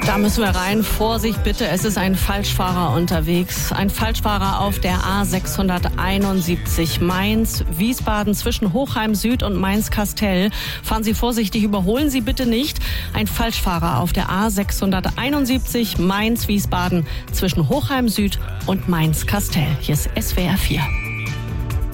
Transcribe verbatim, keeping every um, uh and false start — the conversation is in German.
Da müssen wir rein. Vorsicht bitte, es ist ein Falschfahrer unterwegs. Ein Falschfahrer auf der A sechshunderteinundsiebzig Mainz-Wiesbaden zwischen Hochheim Süd und Mainz-Kastel. Fahren Sie vorsichtig, überholen Sie bitte nicht. Ein Falschfahrer auf der A sechshunderteinundsiebzig Mainz-Wiesbaden zwischen Hochheim Süd und Mainz-Kastel. Hier ist S W R vier.